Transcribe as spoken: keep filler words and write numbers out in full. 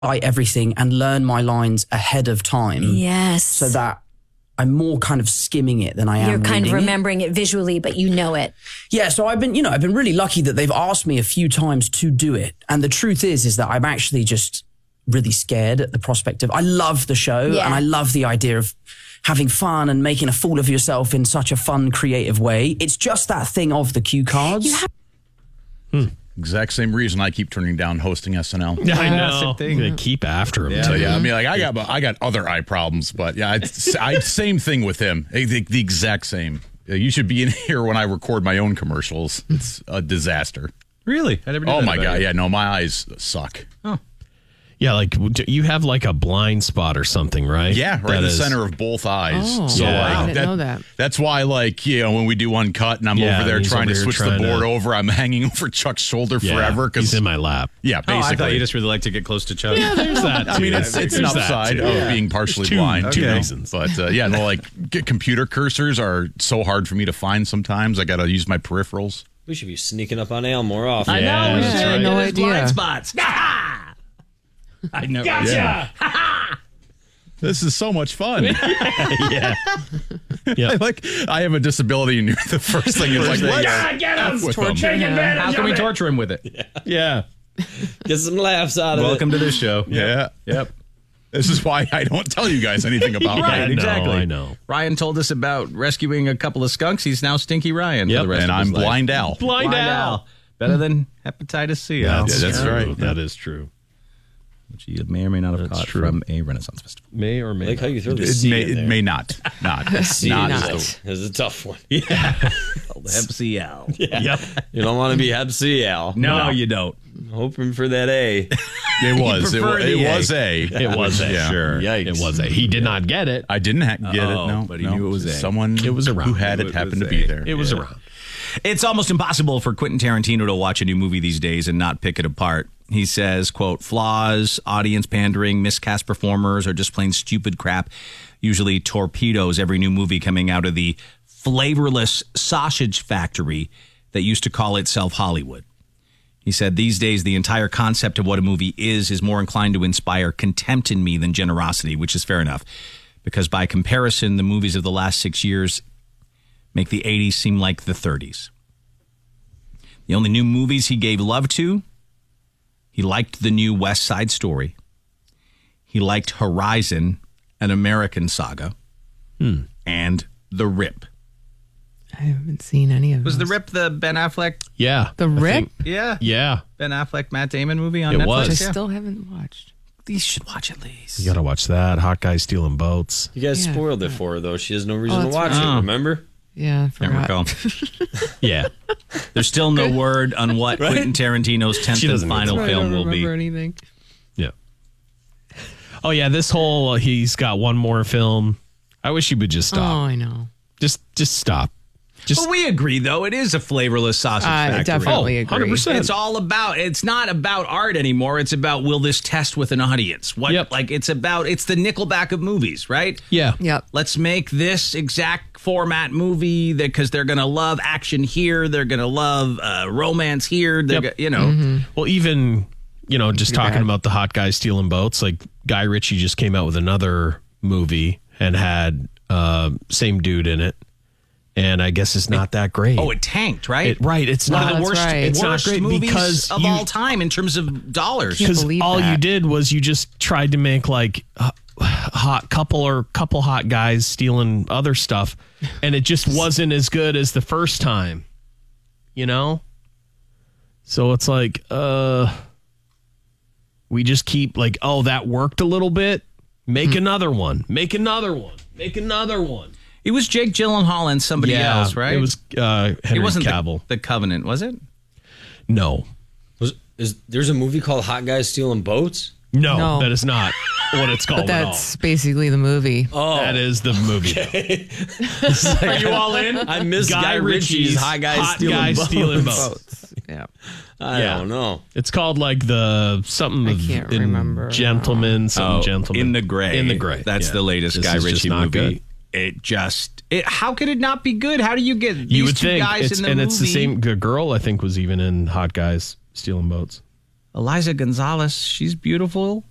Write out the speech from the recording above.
write everything and learn my lines ahead of time. Yes. So that I'm more kind of skimming it than I am You're kind of reading it. remembering it visually, but you know it. Yeah, so I've been, you know, I've been really lucky that they've asked me a few times to do it. And the truth is, is that I'm actually just really scared at the prospect of, I love the show Yeah. and I love the idea of having fun and making a fool of yourself in such a fun, creative way. It's just that thing of the cue cards. You have- Hmm. Exact same reason I keep turning down hosting S N L. Yeah, I know. They keep after him. Yeah, too. yeah. I mean, like I got, I got other eye problems, but yeah, it's, I same thing with him. The, the exact same. You should be in here when I record my own commercials. It's a disaster. Really? I never knew Oh that my about god! you. Yeah, no, my eyes suck. Oh. Yeah, like you have like a blind spot or something, right? Yeah, right That in the is- center of both eyes. Oh, so Yeah. like I didn't that, know that. That's why, like, you know, when we do Uncut and I'm Yeah, over there he's trying over to here switch the trying board to- over, I'm hanging over Chuck's shoulder Yeah, forever he's because in my lap. yeah, Oh, basically. I thought you just really like to get close to Chuck. Yeah, there's that. I mean, too. it's it's an There's that, upside too. of Yeah. being partially Two- blind. two you know. reasons. But uh, yeah, no, like g- computer cursors are so hard for me to find sometimes. I got to use my peripherals. We should be sneaking up on Al more often. I know. Yeah, we that's should right. get No his idea. blind spots. I know. Gotcha. Yeah. This is so much fun. Yeah. I like. I have a disability, and you're the first thing is like, let's Yeah, get him. with them. Torture him. How can we torture him with it? Yeah. Get some laughs out of Welcome it. to this show. Yeah. Yep. This is why I don't tell you guys anything about Right, that. I know, exactly. I know. Ryan told us about rescuing a couple of skunks. He's now Stinky Ryan. Yep. For the rest And of I'm his life. Blind Al. Blind, Blind Al. Al. Better than hepatitis C. Al. Yeah, that's true. right. That is true. Which you may or may not have That's caught true. from a Renaissance festival. May or may I like not. how you throw the It C may, in it there. may not. Not. C not. not. is the- Is a tough one. Yeah. Hep C Al. Yep. You don't want to be Hep C, Al. No, you don't. Hoping for that A. It was. It, prefer wa- the it A. was a. It was a. Yeah. Sure. Yikes. It was a. He did not get it. I didn't ha- get Oh, it. No, but he no. knew it was a. Someone. It was around. who had It it happened to was be a. there. It was Yeah. around. It's almost impossible for Quentin Tarantino to watch a new movie these days and not pick it apart. He says, quote, flaws, audience pandering, miscast performers, or just plain stupid crap usually torpedoes every new movie coming out of the flavorless sausage factory that used to call itself Hollywood. He said, these days, the entire concept of what a movie is is more inclined to inspire contempt in me than generosity, which is fair enough. Because by comparison, the movies of the last six years make the eighties seem like the thirties. The only new movies he gave love to, he liked the new West Side Story. He liked Horizon, an American saga, Hmm. and The Rip. I haven't seen any of Was The those. Rip the Ben Affleck? Yeah. The I Rip? think- Yeah. Yeah. Ben Affleck, Matt Damon movie on It Netflix? was. Which I Yeah. still haven't watched. You should watch at least. You got to watch that. Hot guy stealing boats. You guys Yeah. spoiled it for her, though. She has no reason Oh, to that's watch right. it, Oh. remember? Yeah, I Can't forgot. recall. Yeah. There's still no word on what Quentin Tarantino's tenth She and doesn't need final to. I film don't will be. remember anything. Yeah. Oh, yeah. This whole, uh, he's got one more film. I wish he would just Oh, stop. I know. Just, just stop. Just, But we agree, though. It is a flavorless sausage I factory. definitely Oh, agree. one hundred percent. It's all about, it's not about art anymore. It's about, will this test with an audience? What, Yep. like, it's about, it's the Nickelback of movies, right? yeah. Yep. Let's make this exact format movie that, because they're going to love action here. They're going to love uh, romance here. They're Yep. go- you know. Well, even, you know, just Pretty talking bad. about the hot guy stealing boats, like Guy Ritchie just came out with another movie and had uh, same dude in it. And I guess it's not that great. Oh, it tanked, right? It- right. It's One not. of the That's worst, right. It's not worst great movies because of you- all time in terms of dollars. Can't Because believe all you that. did was you just tried to make like a hot couple or couple hot guys stealing other stuff, and it just wasn't as good as the first time, you know? So it's like, uh, we just keep like, oh, that worked a little bit. Make another one. Make another one. Make another one. It was Jake Gyllenhaal and somebody else, right? It was uh, Henry it wasn't Cavill. The, the Covenant, was it? No. Was, is There's a movie called Hot Guys Stealing Boats? no, No. that is not what it's called But at that's basically the movie. Oh. all. That is the movie. Are you all in? I miss Guy, Ritchie's Hot Guys Hot Stealing Guy Boats. Stealing Boats. Yeah. I Yeah. don't know. It's called like the something. I of- can't in remember. Gentleman, some Oh, gentleman In the Gray. In the Gray. That's Yeah. the latest This Guy is just Ritchie not movie. good. It just, it, how could it not be good? How do you get these You would two think, guys it's, in the and movie? it's the same. The girl I think was even in Hot Guys Stealing Boats. Eliza Gonzalez, she's beautiful.